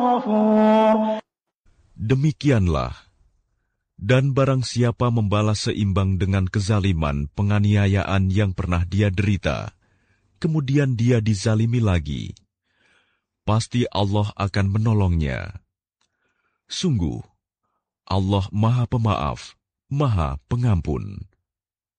غفور. Demikianlah, dan barang siapa membalas seimbang dengan kezaliman penganiayaan yang pernah dia derita, kemudian dia dizalimi lagi, pasti Allah akan menolongnya. Sungguh, Allah Maha Pemaaf, Maha Pengampun.